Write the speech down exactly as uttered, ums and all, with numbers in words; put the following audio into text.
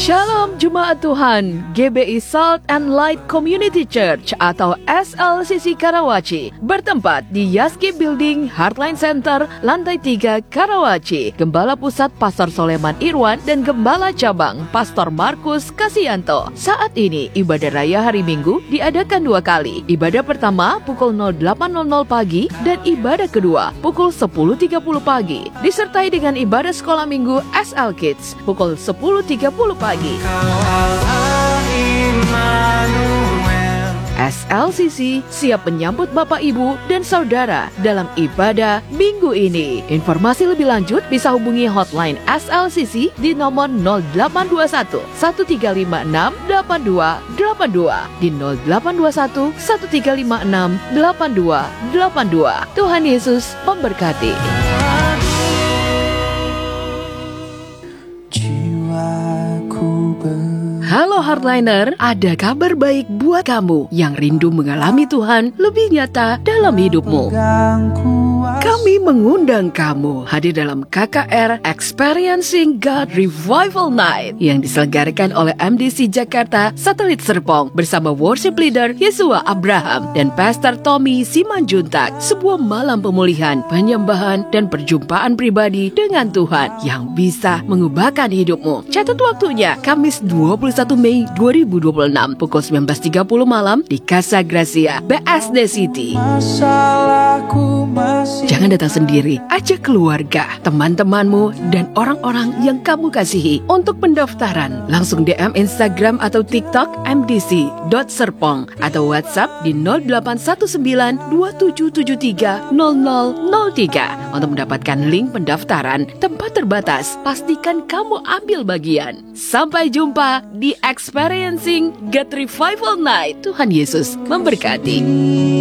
Shalom Jemaat Tuhan, G B I Salt and Light Community Church atau S L C C Karawaci bertempat di Yaski Building Heartline Center, lantai tiga Karawaci. Gembala Pusat Pastor Soleman Irwan dan Gembala Cabang Pastor Markus Kasianto. Saat ini ibadah raya hari Minggu diadakan dua kali. Ibadah pertama pukul delapan pagi dan ibadah kedua pukul sepuluh tiga puluh pagi. Disertai dengan ibadah sekolah minggu S L Kids pukul sepuluh tiga puluh pagi. S L C C siap menyambut Bapak Ibu dan Saudara dalam ibadah minggu ini. Informasi lebih lanjut bisa hubungi hotline S L C C di nomor nol delapan dua satu, satu tiga lima enam, delapan dua delapan dua di nol delapan dua satu, satu tiga lima enam, delapan dua delapan dua. Tuhan Yesus memberkati. Halo Heartliner, ada kabar baik buat kamu yang rindu mengalami Tuhan lebih nyata dalam hidupmu. Kami mengundang kamu hadir dalam K K R Experiencing God Revival Night yang diselenggarakan oleh M D C Jakarta Satelit Serpong bersama worship leader Yesua Abraham dan Pastor Tommy Simanjuntak. Sebuah malam pemulihan, penyembahan, dan perjumpaan pribadi dengan Tuhan yang bisa mengubahkan hidupmu. Catat waktunya, Kamis dua puluh satu Mei dua ribu dua puluh enam pukul sembilan belas tiga puluh malam di Casa Gracia, B S D City. Jangan datang sendiri, ajak keluarga, teman-temanmu, dan orang-orang yang kamu kasihi. Untuk pendaftaran, langsung D M Instagram atau TikTok m d c dot serpong atau WhatsApp di nol delapan satu sembilan dua tujuh tujuh tiga nol nol nol tiga. Untuk mendapatkan link pendaftaran, tempat terbatas, pastikan kamu ambil bagian. Sampai jumpa di Experiencing God Revival Night. Tuhan Yesus memberkati.